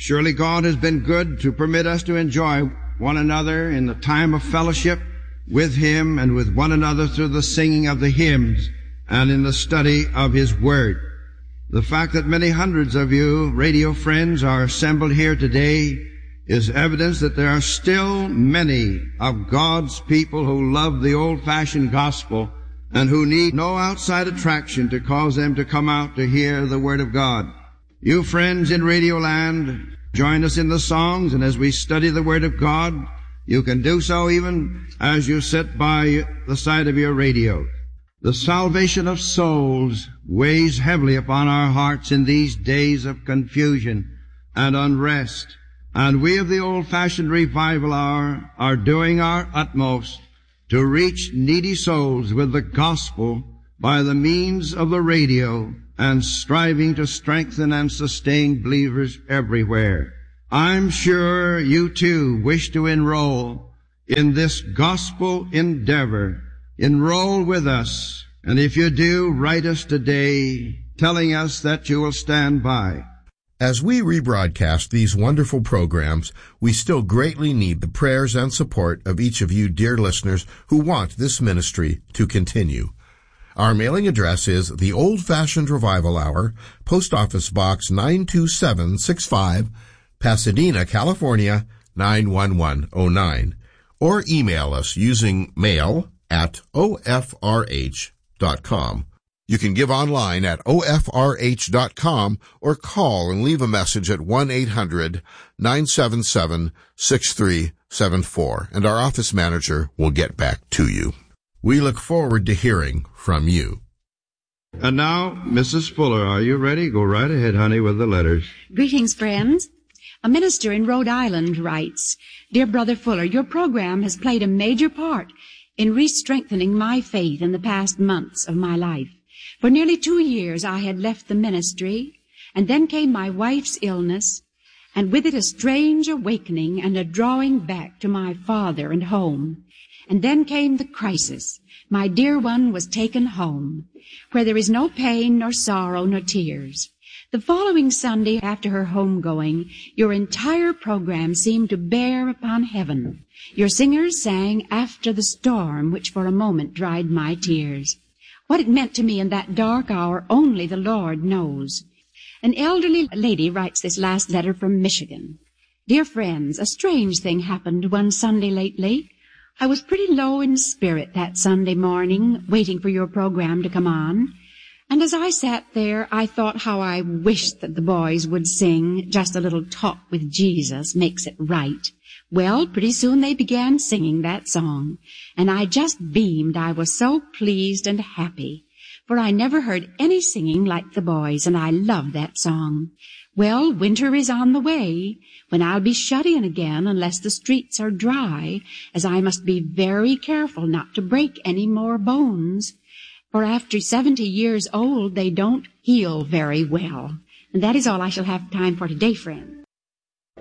Surely God has been good to permit us to enjoy one another in the time of fellowship with Him and with one another through the singing of the hymns and in the study of His Word. The fact that many hundreds of you radio friends are assembled here today is evidence that there are still many of God's people who love the old-fashioned gospel and who need no outside attraction to cause them to come out to hear the Word of God. You friends in Radio Land, join us in the songs, and as we study the Word of God, you can do so even as you sit by the side of your radio. The salvation of souls weighs heavily upon our hearts in these days of confusion and unrest, and we of the old-fashioned revival hour are doing our utmost to reach needy souls with the gospel by the means of the radio and striving to strengthen and sustain believers everywhere. I'm sure you too wish to enroll in this gospel endeavor. Enroll with us, and if you do, write us today telling us that you will stand by. As we rebroadcast these wonderful programs, we still greatly need the prayers and support of each of you dear listeners who want this ministry to continue. Our mailing address is The Old-Fashioned Revival Hour, Post Office Box 92765, Pasadena, California, 91109. Or email us using mail@ofrh.com. You can give online at ofrh.com or call and leave a message at 1-800-977-6374, and our office manager will get back to you. We look forward to hearing from you. And now, Mrs. Fuller, are you ready? Go right ahead, honey, with the letters. Greetings, friends. A minister in Rhode Island writes, Dear Brother Fuller, your program has played a major part in re-strengthening my faith in the past months of my life. For nearly 2 years I had left the ministry, and then came my wife's illness, and with it a strange awakening and a drawing back to my father and home. And then came the crisis. My dear one was taken home, where there is no pain nor sorrow nor tears. The following Sunday after her homegoing, your entire program seemed to bear upon heaven. Your singers sang After the Storm, which for a moment dried my tears. What it meant to me in that dark hour, only the Lord knows. An elderly lady writes this last letter from Michigan. Dear friends, a strange thing happened one Sunday lately. I was pretty low in spirit that Sunday morning, waiting for your program to come on. And as I sat there, I thought how I wished that the boys would sing, Just a Little Talk with Jesus Makes It Right. Well, pretty soon they began singing that song, and I just beamed. I was so pleased and happy, for I never heard any singing like the boys, and I loved that song. Well, winter is on the way, when I'll be shut in again unless the streets are dry, as I must be very careful not to break any more bones, for after 70 years old they don't heal very well. And that is all I shall have time for today, friends.